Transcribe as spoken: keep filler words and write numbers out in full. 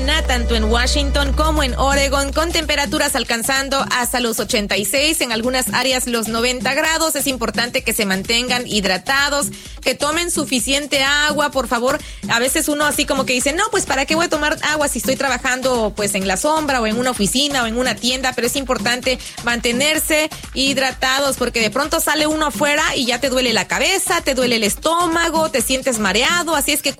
Tanto en Washington como en Oregon, con temperaturas alcanzando hasta los ochenta y seis, en algunas áreas los noventa grados. Es importante que se mantengan hidratados, que tomen suficiente agua, por favor. A veces uno así como que dice, no, pues ¿para qué voy a tomar agua si estoy trabajando pues en la sombra o en una oficina o en una tienda? Pero es importante mantenerse hidratados, porque de pronto sale uno afuera y ya te duele la cabeza, te duele el estómago, te sientes mareado, así es que